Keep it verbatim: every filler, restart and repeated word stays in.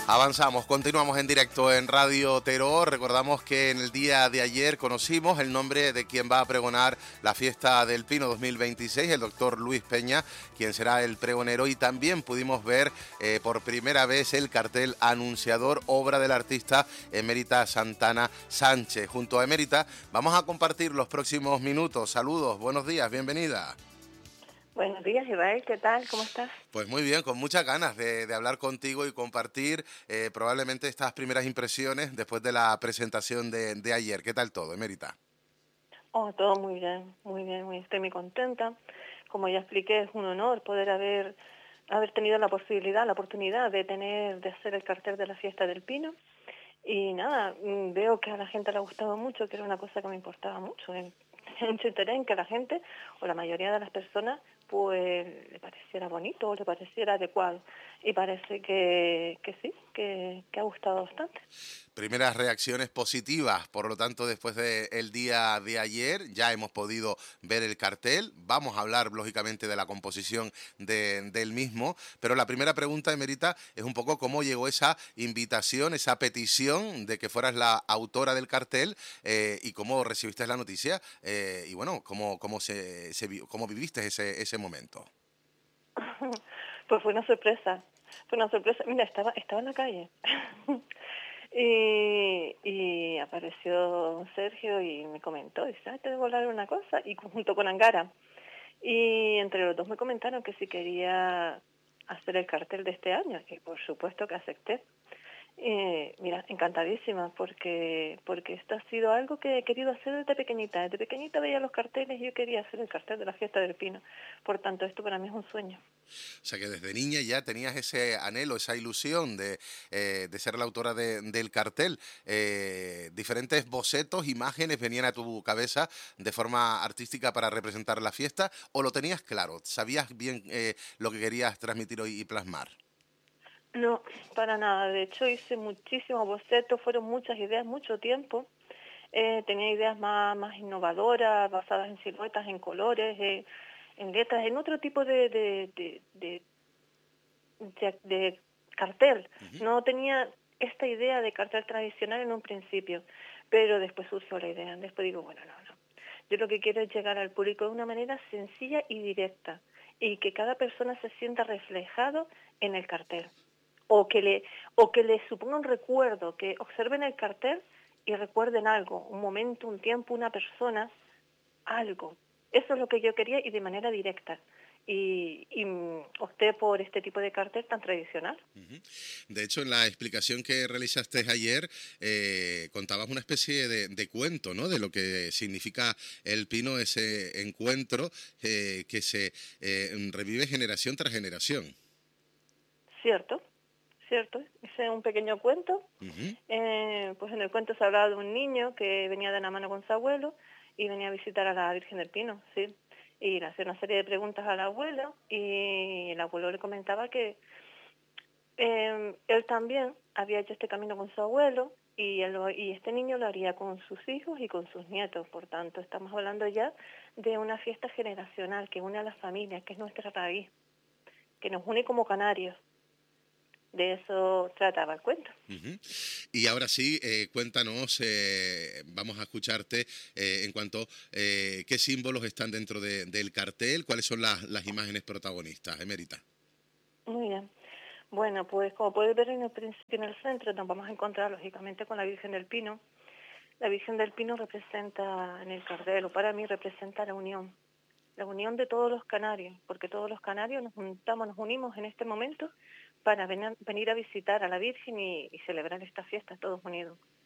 Avanzamos, continuamos en directo en Radio Terror. Recordamos que en el día de ayer conocimos el nombre de quien va a pregonar la Fiesta del Pino dos mil veintiséis, el doctor Luis Peña, quien será el pregonero, y también pudimos ver eh, por primera vez el cartel anunciador, obra del artista Emérita Santana Sánchez. Junto a Emérita vamos a compartir los próximos minutos. Saludos, buenos días, bienvenida. Buenos días, Ibael, ¿qué tal? ¿Cómo estás? Pues muy bien, con muchas ganas de, de hablar contigo y compartir eh, probablemente estas primeras impresiones después de la presentación de, de ayer. ¿Qué tal todo, Emérita? Oh, todo muy bien, muy bien, muy, estoy muy contenta. Como ya expliqué, es un honor poder haber, haber tenido la posibilidad, la oportunidad de tener, de hacer el cartel de la Fiesta del Pino. Y nada, veo que a la gente le ha gustado mucho, que era una cosa que me importaba mucho. En, mucho interés en que la gente, o la mayoría de las personas, pues le pareciera bonito o le pareciera adecuado. Y parece que, que sí, que, que ha gustado bastante. Primeras reacciones positivas, por lo tanto, después del día de ayer ya hemos podido ver el cartel. Vamos a hablar, lógicamente, de la composición de, del mismo, pero la primera pregunta, Emerita, es un poco cómo llegó esa invitación, esa petición de que fueras la autora del cartel eh, y cómo recibiste la noticia eh, y, bueno, cómo, cómo, se, se, cómo viviste ese, ese momento. Pues fue una sorpresa, fue una sorpresa. Mira, estaba, estaba en la calle. Y, y apareció Sergio y me comentó, dice, ah, te debo hablar una cosa, y junto con Angara. Y entre los dos me comentaron que si quería hacer el cartel de este año, y por supuesto que acepté. Eh, mira, encantadísima, porque porque esto ha sido algo que he querido hacer desde pequeñita. Desde pequeñita veía los carteles y yo quería hacer el cartel de la Fiesta del Pino. Por tanto, esto para mí es un sueño. O sea que desde niña ya tenías ese anhelo, esa ilusión de, eh, de ser la autora de, del cartel. Eh, diferentes bocetos, imágenes venían a tu cabeza de forma artística para representar la fiesta, ¿o lo tenías claro? ¿Sabías bien eh, lo que querías transmitir hoy y plasmar? No, para nada. De hecho, hice muchísimos bocetos, fueron muchas ideas, mucho tiempo. Eh, tenía ideas más, más innovadoras, basadas en siluetas, en colores, eh, en letras, en otro tipo de, de, de, de, de, de cartel. Uh-huh. No tenía esta idea de cartel tradicional en un principio, pero después surgió la idea. Después digo, bueno, no, no. Yo lo que quiero es llegar al público de una manera sencilla y directa y que cada persona se sienta reflejado en el cartel. O que le o que le suponga un recuerdo, que observen el cartel y recuerden algo, un momento, un tiempo, una persona, algo. Eso es lo que yo quería y de manera directa. Y, y opté por este tipo de cartel tan tradicional. Uh-huh. De hecho, en la explicación que realizaste ayer, eh, contabas una especie de, de cuento, ¿no? De lo que significa el pino, ese encuentro eh, que se eh, revive generación tras generación. Cierto. ¿Cierto? Hice un pequeño cuento. Uh-huh. Eh, pues en el cuento se hablaba de un niño que venía de la mano con su abuelo y venía a visitar a la Virgen del Pino, sí. Y le hacía una serie de preguntas al abuelo y el abuelo le comentaba que eh, él también había hecho este camino con su abuelo y, él, y este niño lo haría con sus hijos y con sus nietos. Por tanto, estamos hablando ya de una fiesta generacional que une a las familias, que es nuestra raíz, que nos une como canarios. De eso trataba el cuento. Uh-huh. Y ahora sí, eh, cuéntanos, eh, vamos a escucharte eh, en cuanto eh, qué símbolos están dentro de, del cartel, cuáles son las, las imágenes protagonistas, Emérita. Muy bien. Bueno, pues como puedes ver en el principio en el centro nos vamos a encontrar lógicamente con la Virgen del Pino. La Virgen del Pino representa en el cartel, o para mí representa la unión, la unión de todos los canarios, porque todos los canarios nos juntamos, nos unimos en este momento para venir, venir a visitar a la Virgen y, y celebrar esta fiesta todos unidos.